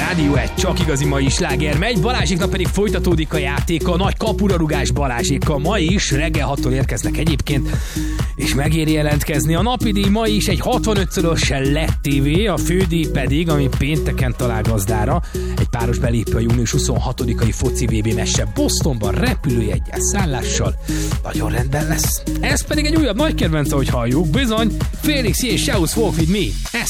Rádió 1, csak igazi mai sláger megy, Balázsiknak pedig folytatódik a játék a nagy kapurarugás Balázsékkal. Ma is reggel 6-tól érkeznek egyébként, és megéri jelentkezni. A napidíj ma is egy 65-szörös LED TV, a fődíj pedig, ami pénteken talál gazdára, egy páros belépő a június 26-ai foci VB meccsre Bostonban repülőjeggyel, szállással. Nagyon rendben lesz. Ez pedig egy újabb nagy kedvenc, ahogy halljuk, bizony, Felix és Sheus Walk With Me.